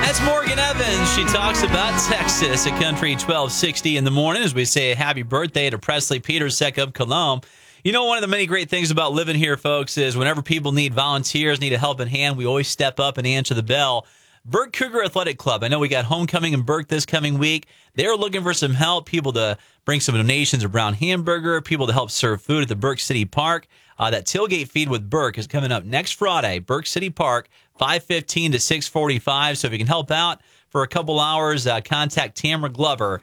That's Morgan Evans. She talks about Texas at Country 1260 in the morning as we say happy birthday to Presley Petersek of Cologne. You know, one of the many great things about living here, folks, is whenever people need volunteers, need a helping hand, we always step up and answer the bell. Burke Cougar Athletic Club. I know we got homecoming in Burke this coming week. They're looking for some help, people to bring some donations of brown hamburger, people to help serve food at the Burke City Park. That tailgate feed with Burke is coming up next Friday, Burke City Park, 5:15 to 6:45. So if you can help out for a couple hours, contact Tamara Glover,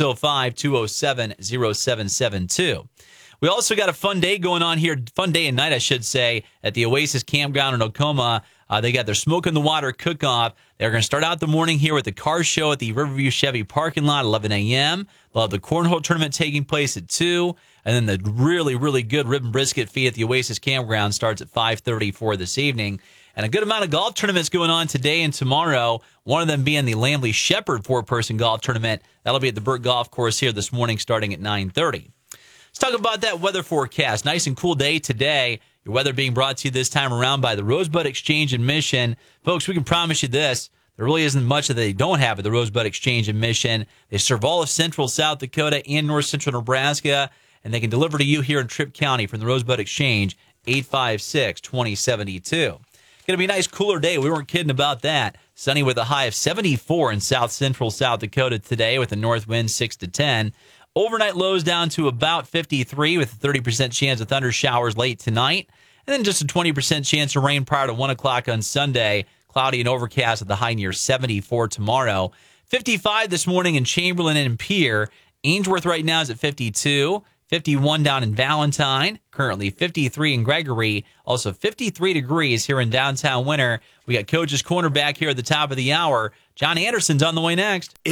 605-207-0772. We also got a fun day going on here, fun day and night, I should say, at the Oasis Campground in Oklahoma. They got their Smoke in the Water cook-off. They're going to start out the morning here with the car show at the Riverview Chevy parking lot, 11 a.m. They'll have the cornhole tournament taking place at 2. And then the really, really good rib and brisket feed at the Oasis Campground starts at 5:30 for this evening. And a good amount of golf tournaments going on today and tomorrow, one of them being the Lamley Shepherd four-person golf tournament. That'll be at the Burke Golf Course here this morning starting at 9:30. Let's talk about that weather forecast. Nice and cool day today. Your weather being brought to you this time around by the Rosebud Exchange in Mission. Folks, we can promise you this. There really isn't much that they don't have at the Rosebud Exchange in Mission. They serve all of central South Dakota and north central Nebraska, and they can deliver to you here in Tripp County from the Rosebud Exchange, 856-2072. Going to be a nice, cooler day. We weren't kidding about that. Sunny with a high of 74 in south central South Dakota today with a north wind 6 to 10. Overnight lows down to about 53 with a 30% chance of thunder showers late tonight. And then just a 20% chance of rain prior to 1 o'clock on Sunday. Cloudy and overcast at the high near 74 tomorrow. 55 this morning in Chamberlain and Pierre. Ainsworth right now is at 52. 51 down in Valentine. Currently 53 in Gregory. Also 53 degrees here in downtown Winter. We got Coach's Corner back here at the top of the hour. John Anderson's on the way next.